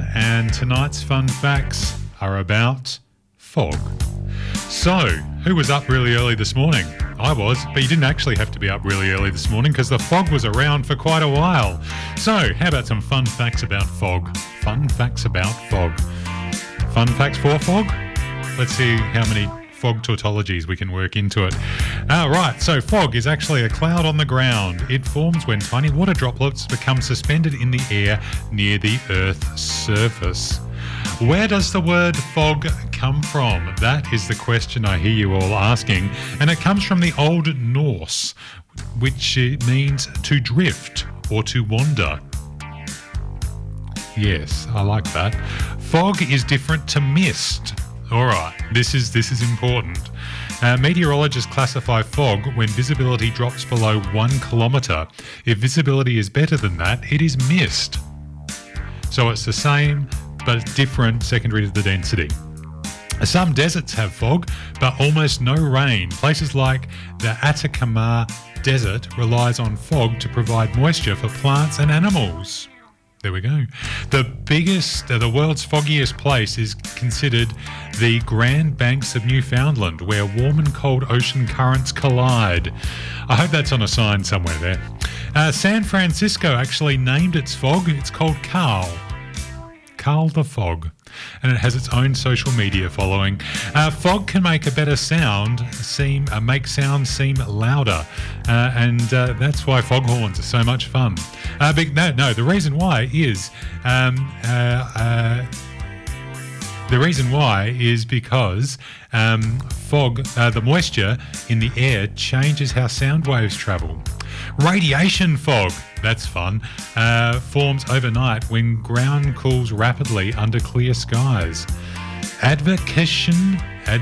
and tonight's fun facts are about fog. So, who was up really early this morning? I was, but you didn't actually have to be up really early this morning because the fog was around for quite a while. So, how about some fun facts about fog? Fun facts about fog. Fun facts for fog? Let's see how many fog tautologies we can work into it. Right, so fog is actually a cloud on the ground. It forms when tiny water droplets become suspended in the air near the Earth's surface. Where does the word fog come from? That is the question I hear you all asking, and it comes from the Old Norse, which means to drift or to wander. Yes, I like that. Fog is different to mist. All right, this is important. Meteorologists classify fog when visibility drops below 1 kilometre. If visibility is better than that, it is mist. So it's the same, but it's different secondary to the density. Some deserts have fog, but almost no rain. Places like the Atacama Desert relies on fog to provide moisture for plants and animals. There we go. The world's foggiest place is considered the Grand Banks of Newfoundland, where warm and cold ocean currents collide. I hope that's on a sign somewhere there. San Francisco actually named its fog. It's called Carl the Fog, and it has its own social media following. Fog can make a better sound make sound seem louder, and that's why foghorns are so much fun. The reason why is because fog, the moisture in the air changes how sound waves travel. Radiation fog, that's fun, forms overnight when ground cools rapidly under clear skies. Advocation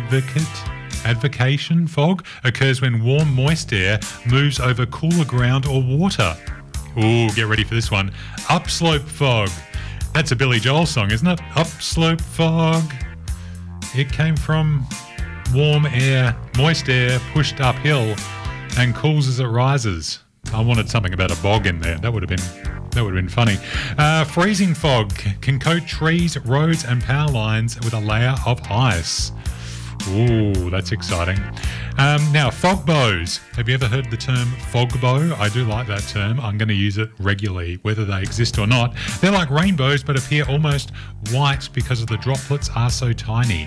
fog occurs when warm, moist air moves over cooler ground or water. Ooh, get ready for this one. Upslope fog. That's a Billy Joel song, isn't it? Upslope fog. It came from warm air, moist air pushed uphill and cools as it rises. I wanted something about a bog in there. That would have been funny. Freezing fog can coat trees, roads and power lines with a layer of ice. Ooh, that's exciting. Now, fog bows. Have you ever heard the term fog bow? I do like that term. I'm going to use it regularly, whether they exist or not. They're like rainbows, but appear almost white because the droplets are so tiny.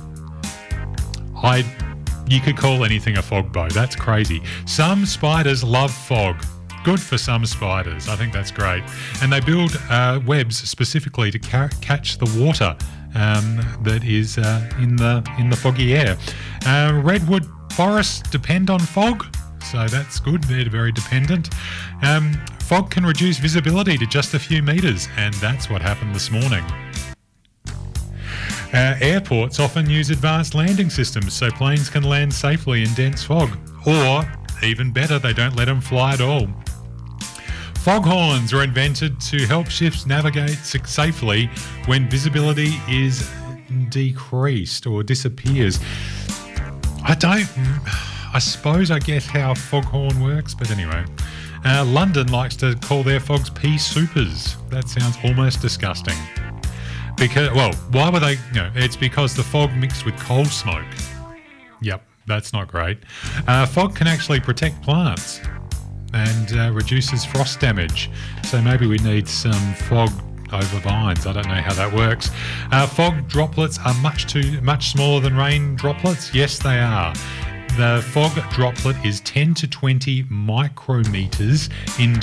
You could call anything a fog bow. That's crazy. Some spiders love fog. Good for some spiders. I think that's great. And they build webs specifically to catch the water that is in the foggy air. Redwood forests depend on fog, so that's good. They're very dependent. Fog can reduce visibility to just a few metres, and that's what happened this morning. Airports often use advanced landing systems so planes can land safely in dense fog. Or, even better, they don't let them fly at all. Foghorns are invented to help ships navigate safely when visibility is decreased or disappears. I suppose I get how a foghorn works, but anyway. London likes to call their fogs pea soupers. That sounds almost disgusting. Why would they? It's because the fog mixed with coal smoke. Yep, that's not great. Fog can actually protect plants and reduces frost damage. So maybe we need some fog over vines. I don't know how that works. Fog droplets are much smaller than rain droplets. Yes, they are. The fog droplet is 10 to 20 micrometers in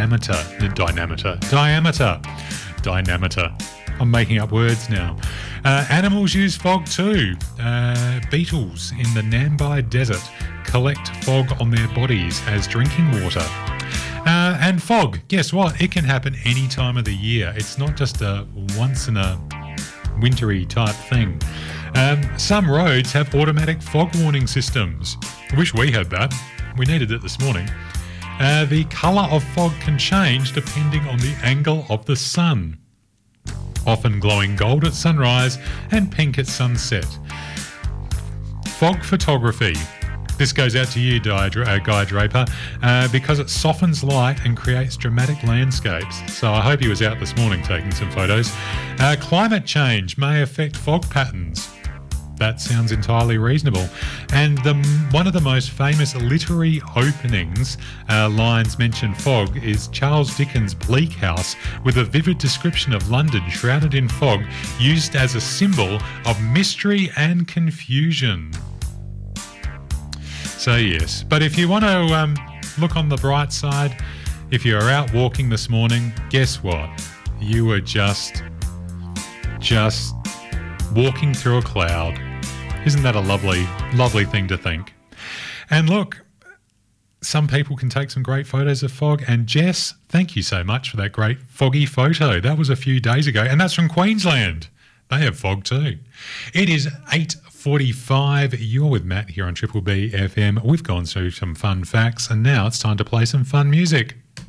diameter. I'm making up words now. Animals use fog too. Beetles in the Namib Desert collect fog on their bodies as drinking water. And fog, guess what? It can happen any time of the year. It's not just a once in a wintry type thing. Some roads have automatic fog warning systems. I wish we had that. We needed it this morning. The colour of fog can change depending on the angle of the sun, often glowing gold at sunrise and pink at sunset. Fog photography. This goes out to you, Guy Draper, because it softens light and creates dramatic landscapes. So I hope he was out this morning taking some photos. Climate change may affect fog patterns. That sounds entirely reasonable. And one of the most famous literary openings lines mention fog is Charles Dickens' Bleak House, with a vivid description of London shrouded in fog, used as a symbol of mystery and confusion. So yes, but if you want to look on the bright side, if you're out walking this morning, guess what? You were just walking through a cloud. Isn't that a lovely thing to think? And look, some people can take some great photos of fog. And Jess, thank you so much for that great foggy photo. That was a few days ago, and that's from Queensland. They have fog too. It is 8:45. You're with Matt here on Triple B FM. We've gone through some fun facts, and now it's time to play some fun music.